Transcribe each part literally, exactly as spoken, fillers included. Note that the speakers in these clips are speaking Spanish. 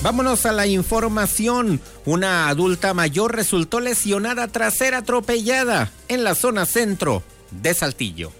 Vámonos a la información. Una adulta mayor resultó lesionada tras ser atropellada en la zona centro de Saltillo.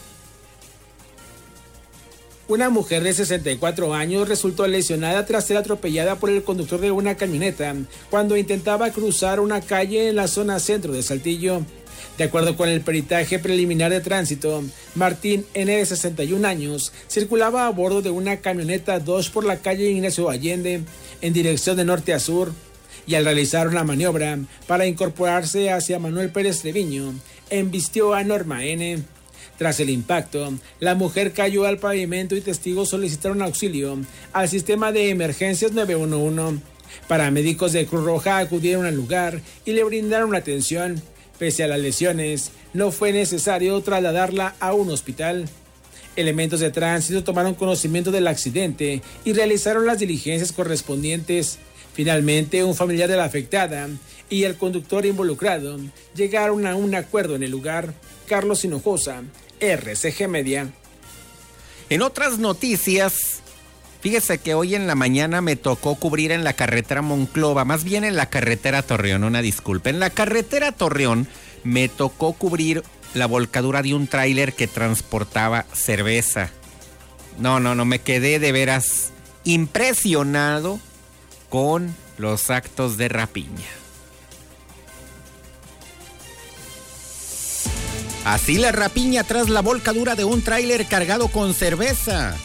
Una mujer de sesenta y cuatro años resultó lesionada tras ser atropellada por el conductor de una camioneta cuando intentaba cruzar una calle en la zona centro de Saltillo. De acuerdo con el peritaje preliminar de tránsito, Martín N., de sesenta y un años, circulaba a bordo de una camioneta Dodge por la calle Ignacio Allende en dirección de norte a sur, y al realizar una maniobra para incorporarse hacia Manuel Pérez Treviño, embistió a Norma N. Tras el impacto, la mujer cayó al pavimento y testigos solicitaron auxilio al sistema de emergencias nueve uno uno. Paramédicos de Cruz Roja acudieron al lugar y le brindaron atención. Pese a las lesiones, no fue necesario trasladarla a un hospital. Elementos de tránsito tomaron conocimiento del accidente y realizaron las diligencias correspondientes. Finalmente, un familiar de la afectada y el conductor involucrado llegaron a un acuerdo en el lugar. Carlos Hinojosa, R C G Media. En otras noticias, fíjese que hoy en la mañana me tocó cubrir en la carretera Monclova, más bien en la carretera Torreón, una disculpa. En la carretera Torreón me tocó cubrir la volcadura de un tráiler que transportaba cerveza. No, no, no, me quedé de veras impresionado con los actos de rapiña. Así la rapiña tras la volcadura de un tráiler cargado con cerveza.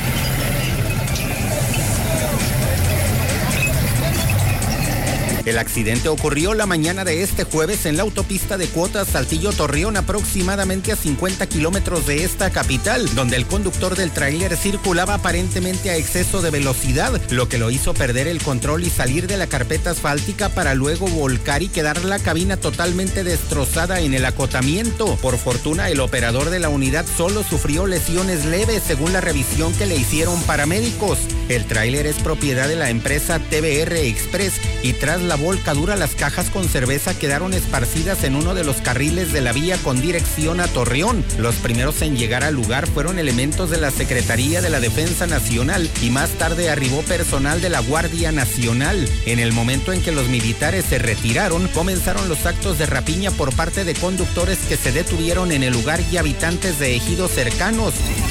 El accidente ocurrió la mañana de este jueves en la autopista de Cuotas Saltillo-Torreón, aproximadamente a cincuenta kilómetros de esta capital, donde el conductor del tráiler circulaba aparentemente a exceso de velocidad, lo que lo hizo perder el control y salir de la carpeta asfáltica para luego volcar y quedar la cabina totalmente destrozada en el acotamiento. Por fortuna, el operador de la unidad solo sufrió lesiones leves, según la revisión que le hicieron paramédicos. El tráiler es propiedad de la empresa T B R Express y tras la volcadura, las cajas con cerveza quedaron esparcidas en uno de los carriles de la vía con dirección a Torreón. Los primeros en llegar al lugar fueron elementos de la Secretaría de la Defensa Nacional y más tarde arribó personal de la Guardia Nacional. En el momento en que los militares se retiraron, comenzaron los actos de rapiña por parte de conductores que se detuvieron en el lugar y habitantes de ejidos cercanos.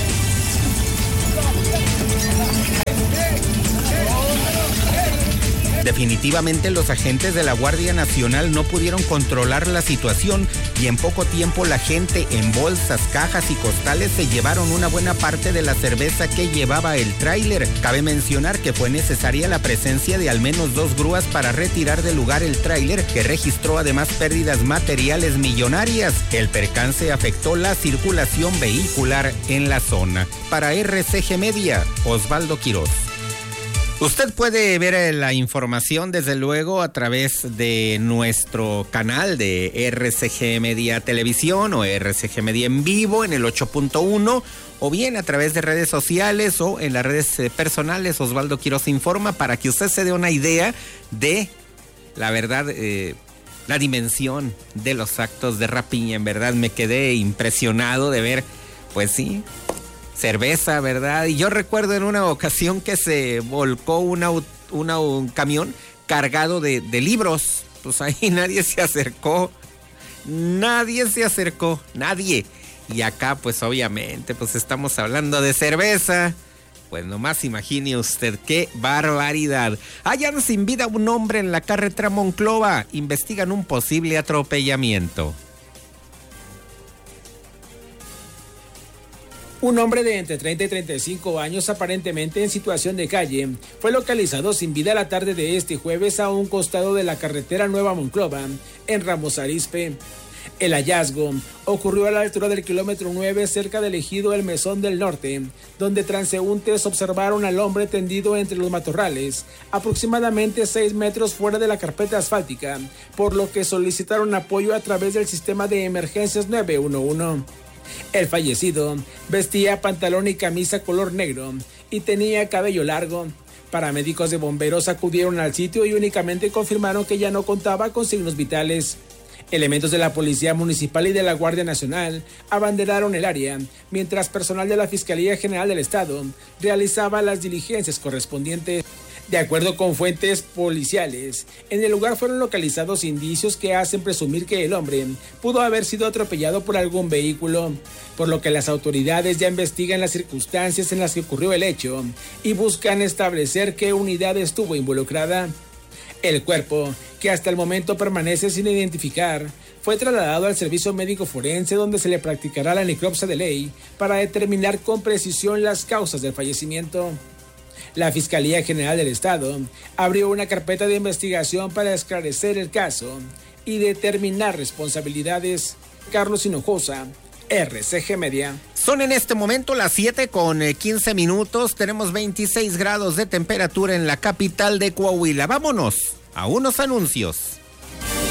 Definitivamente los agentes de la Guardia Nacional no pudieron controlar la situación y en poco tiempo la gente en bolsas, cajas y costales se llevaron una buena parte de la cerveza que llevaba el tráiler. Cabe mencionar que fue necesaria la presencia de al menos dos grúas para retirar del lugar el tráiler, que registró además pérdidas materiales millonarias. El percance afectó la circulación vehicular en la zona. Para R C G Media, Osvaldo Quiroz. Usted puede ver la información desde luego a través de nuestro canal de R C G Media Televisión o R C G Media en vivo en el ocho punto uno, o bien a través de redes sociales o en las redes personales. Osvaldo Quiroz Informa, para que usted se dé una idea de la verdad, eh, la dimensión de los actos de rapiña. En verdad me quedé impresionado de ver, pues sí, cerveza, ¿verdad? Y yo recuerdo en una ocasión que se volcó una, una, un camión cargado de, de libros. Pues ahí nadie se acercó. Nadie se acercó. Nadie. Y acá, pues obviamente, pues estamos hablando de cerveza. Pues nomás imagine usted, qué barbaridad. Hallan sin vida un hombre en la carretera Monclova. Investigan un posible atropellamiento. Un hombre de entre treinta y treinta y cinco años, aparentemente en situación de calle, fue localizado sin vida la tarde de este jueves a un costado de la carretera Nueva Monclova, en Ramos Arizpe. El hallazgo ocurrió a la altura del kilómetro nueve, cerca del ejido El Mesón del Norte, donde transeúntes observaron al hombre tendido entre los matorrales, aproximadamente seis metros fuera de la carpeta asfáltica, por lo que solicitaron apoyo a través del sistema de emergencias nueve uno uno. El fallecido vestía pantalón y camisa color negro y tenía cabello largo. Paramédicos de bomberos acudieron al sitio y únicamente confirmaron que ya no contaba con signos vitales. Elementos de la Policía Municipal y de la Guardia Nacional abanderaron el área, mientras personal de la Fiscalía General del Estado realizaba las diligencias correspondientes. De acuerdo con fuentes policiales, en el lugar fueron localizados indicios que hacen presumir que el hombre pudo haber sido atropellado por algún vehículo, por lo que las autoridades ya investigan las circunstancias en las que ocurrió el hecho y buscan establecer qué unidad estuvo involucrada. El cuerpo, que hasta el momento permanece sin identificar, fue trasladado al servicio médico forense, donde se le practicará la necropsia de ley para determinar con precisión las causas del fallecimiento. La Fiscalía General del Estado abrió una carpeta de investigación para esclarecer el caso y determinar responsabilidades. Carlos Hinojosa, R C G Media. Son en este momento las siete con quince minutos. Tenemos veintiséis grados de temperatura en la capital de Coahuila. Vámonos a unos anuncios.